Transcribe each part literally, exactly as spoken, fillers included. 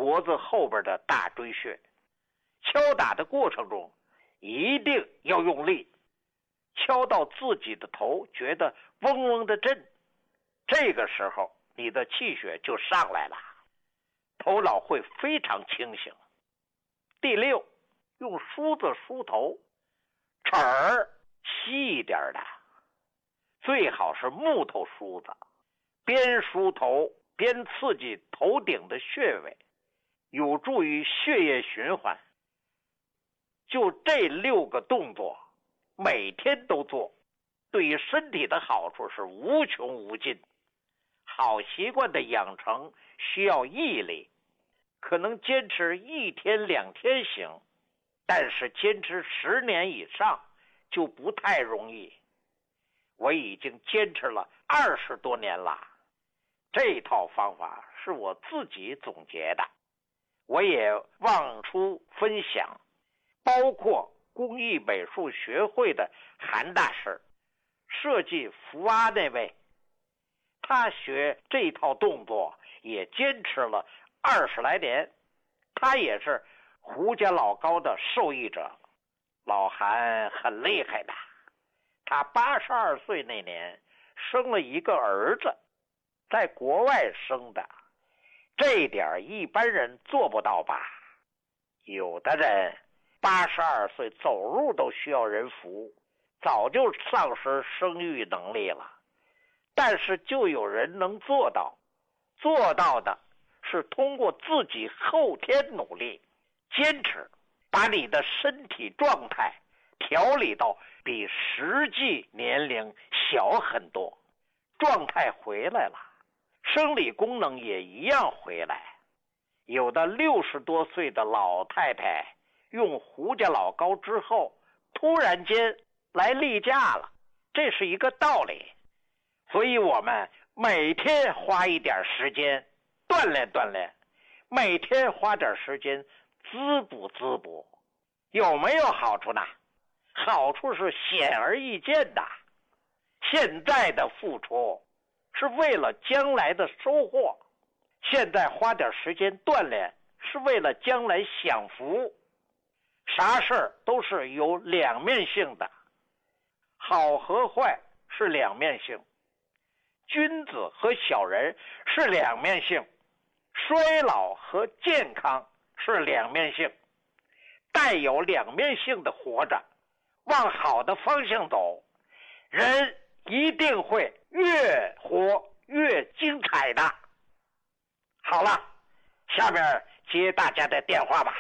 脖子后边的大椎穴。敲打的过程中一定要用力，敲到自己的头觉得嗡嗡的震，这个时候你的气血就上来了，头脑会非常清醒。第六，用梳子梳头，齿儿细一点的，最好是木头梳子，边梳头边刺激头顶的穴位，有助于血液循环。就这六个动作每天都做，对于身体的好处是无穷无尽。好习惯的养成需要毅力，可能坚持一天两天行，但是坚持十年以上就不太容易。我已经坚持了二十多年了，这套方法是我自己总结的，我也忘出分享，包括工艺美术学会的韩大师，设计福阿那位，他学这套动作也坚持了二十来年，他也是胡家老高的受益者。老韩很厉害的，他八十二岁那年生了一个儿子，在国外生的，这点一般人做不到吧？有的人八十二岁走路都需要人扶，早就丧失生育能力了。但是就有人能做到，做到的是通过自己后天努力坚持，把你的身体状态调理到比实际年龄小很多，状态回来了，生理功能也一样回来。有的六十多岁的老太太用胡家老高之后突然间来例假了，这是一个道理。所以我们每天花一点时间锻炼锻炼，每天花点时间滋补滋补，有没有好处呢？好处是显而易见的。现在的付出是为了将来的收获，现在花点时间锻炼是为了将来享福。啥事都是有两面性的，好和坏是两面性，君子和小人是两面性，衰老和健康是两面性。带有两面性的活着，往好的方向走，人一定会越活越精彩的。好了，下面接大家的电话吧。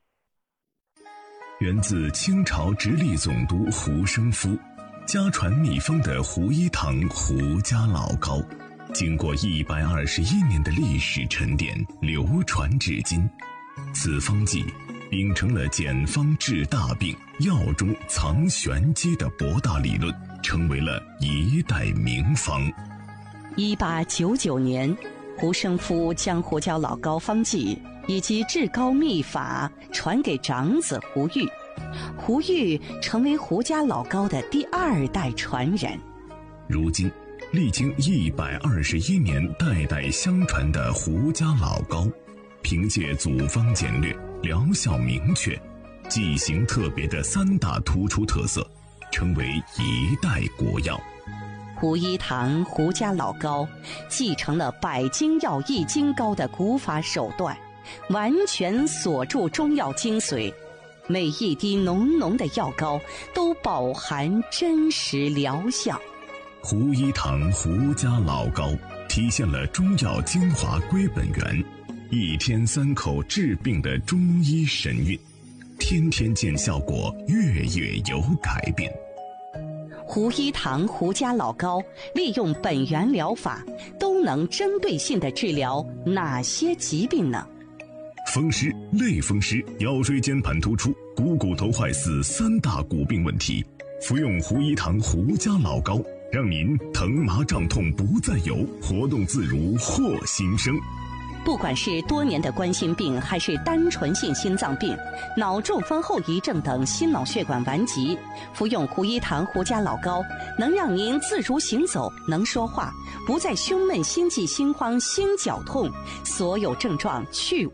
源自清朝直隶总督胡生夫，家传秘方的胡一堂胡家老高，经过一百二十一年的历史沉淀，流传至今。此方剂秉承了简方治大病、药中藏玄机的博大理论，成为了一代名方。 一八九九年，胡生夫将胡椒老高方剂以及治高秘法传给长子胡玉，胡玉成为胡家老高的第二代传人。 如今历经一百二十一年代代相传的胡家老高，凭借组方简略、疗效明确、剂型特别的三大突出特色，成为一代国药。 胡一堂胡家老高继承了百金药易筋膏的古法手段，完全锁住中药精髓，每一滴浓浓的药膏都饱含真实疗效。 胡一堂胡家老高体现了中药精华归本源，一天三口治病的中医神韵，天天见效果，月月有改变。 胡一堂胡家老高利用本源疗法，都能针对性地治疗哪些疾病呢？ 风湿、类风湿、腰椎间盘突出、股骨头坏死三大骨病问题，服用胡一堂胡家老高，让您疼麻胀痛不再有，活动自如获新生。 不管是多年的冠心病，还是单纯性心脏病、脑中风后遗症等心脑血管顽疾，服用胡一堂胡家老高，能让您自如行走，能说话，不再胸闷、心悸、心慌、心绞痛，所有症状去